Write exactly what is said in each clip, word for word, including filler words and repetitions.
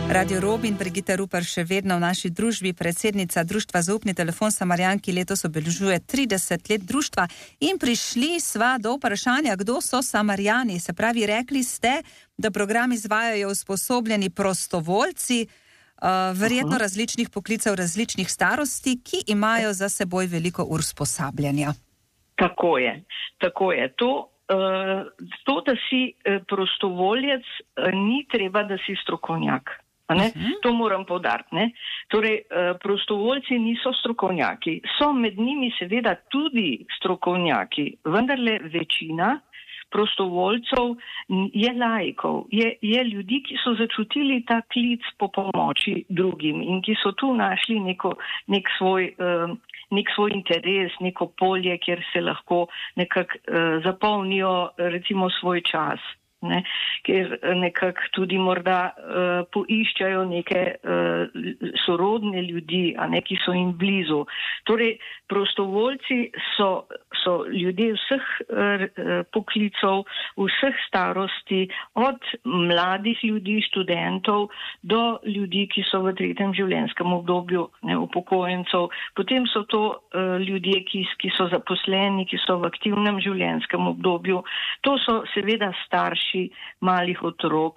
Radio Robin, Brigita Rupert še vedno v naši družbi, predsednica Društva Zaupni telefon Samarjan, ki letos obeležuje trideset let društva. In prišli sva do vprašanja, kdo so Samarjani. Se pravi, rekli ste, da program izvajajo usposobljeni prostovoljci, uh, verjetno različnih poklicev, različnih starosti, ki imajo za seboj veliko ur usposabljanja. Tako je, tako je. To, uh, to da si prostovoljec, uh, ni treba, da si strokovnjak. Ne? Uh-huh. To moram poudariti. Ne? Torej, prostovoljci niso strokovnjaki. So med njimi seveda tudi strokovnjaki, vendarle večina prostovoljcev je laikov, je, je ljudi, ki so začutili ta klic po pomoči drugim in ki so tu našli neko, nek, svoj, nek svoj interes, neko polje, kjer se lahko nekako zapolnijo recimo svoj čas. Ne, ker nekako tudi morda uh, poiščajo neke uh, sorodne ljudi, a ne, ki so jim blizu. Torej, prostovoljci so, so ljudje vseh uh, poklicov, vseh starosti, od mladih ljudi, študentov, do ljudi, ki so v tretjem življenjskem obdobju, ne, upokojencev. Potem so to uh, ljudje, ki, ki so zaposleni, ki so v aktivnem življenjskem obdobju. To so seveda starši malih otrok,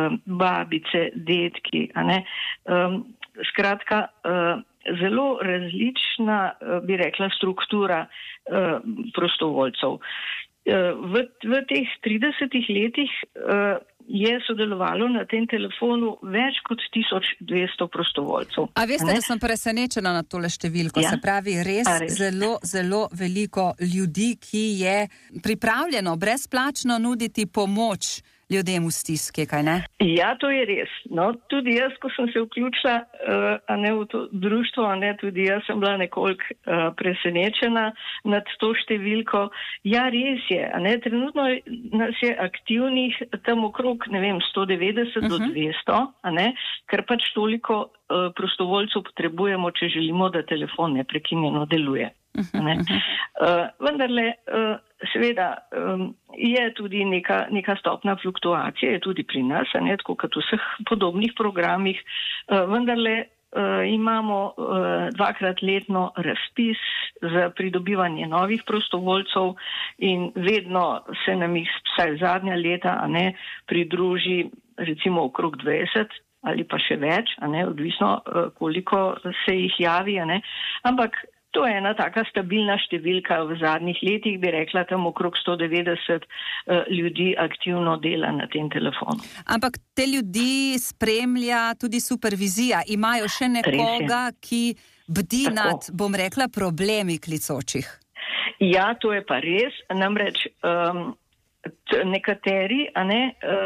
babice, detki, a ne. Skratka, zelo različna, bi rekla, struktura prostovoljcev. V, v teh tridesetih letih je sodelovalo na tem telefonu več kot tisoč dvesto prostovoljcev. A veste, da sem presenečena na tole številko, ja? Se pravi res, res zelo, zelo veliko ljudi, ki je pripravljeno brezplačno nuditi pomoč ljudem v stiski, kaj ne? Ja, to je res. No, tudi jaz, ko sem se vključila uh, a ne v to društvo, a ne, tudi jaz sem bila nekoliko uh, presenečena nad to številko. Ja, res je, a ne, trenutno nas je aktivnih tam okrog, ne vem, sto devetdeset uh-huh. do dvesto, a ne, ker pač toliko uh, prostovoljcev potrebujemo, če želimo, da telefon neprekinjeno deluje. Uh-huh. Ne. Uh, vendarle, uh, seveda, um, je tudi neka, neka stopna fluktuacija, je tudi pri nas, a ne, tako kot v vseh podobnih programih, uh, vendarle uh, imamo uh, dvakrat letno razpis za pridobivanje novih prostovoljcev in vedno se nam jih, vsaj zadnja leta, a ne, pridruži recimo okrog dvajset ali pa še več, a ne, odvisno uh, koliko se jih javi, a ne, ampak to je ena taka stabilna številka v zadnjih letih, bi rekla, tam okrog sto devetdeset uh, ljudi aktivno dela na tem telefonu. Ampak te ljudi spremlja tudi supervizija. Imajo še nekoga, ki bdi Tako. nad, bom rekla, problemi klicočih? Ja, to je pa res. Namreč um, nekateri, a ne,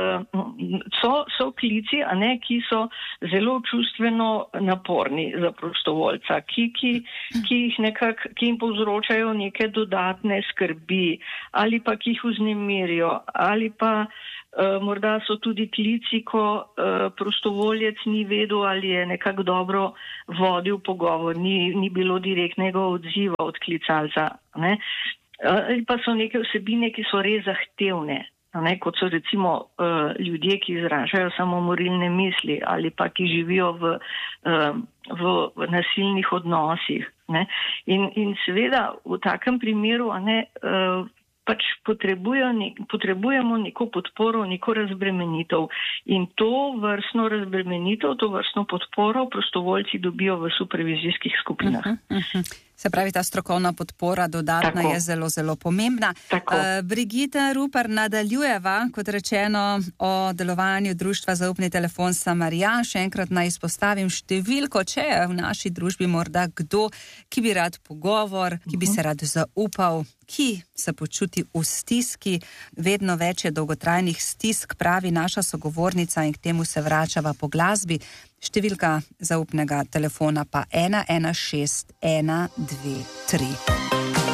so, so klici, a ne, ki so zelo čustveno naporni za prostovoljca, ki, ki, ki jih nekako, ki jim povzročajo neke dodatne skrbi, ali pa ki jih vznemirijo, ali pa uh, morda so tudi klici, ko uh, prostovoljec ni vedel, ali je nekako dobro vodil pogovor, ni, ni bilo direktnega odziva od klicalca, ne. Ali pa so neke vsebine, ki so res zahtevne, ne, kot so recimo uh, ljudje, ki izražajo samomorilne misli ali pa ki živijo v, uh, v, v nasilnih odnosih. Ne. In, in seveda v takem primeru, a ne, uh, pač nek, potrebujemo neko podporo, neko razbremenitev. In to vrstno razbremenitev, to vrstno podporo prostovoljci dobijo v supervizijskih skupinah. Uh-huh, uh-huh. Se pravi, ta strokovna podpora dodatna Tako. je zelo, zelo pomembna. Uh, Brigita Rupert, nadaljujeva, kot rečeno, o delovanju Društva Zaupni telefon Samarjan. Še enkrat naj izpostavim številko, če je v naši družbi morda kdo, ki bi rad pogovor, ki bi se rad zaupal, ki se počuti v stiski. Vedno več je dolgotrajnih stisk, pravi naša sogovornica, in k temu se vračava po glasbi. Številka zaupnega telefona pa ena ena šest ena dve tri.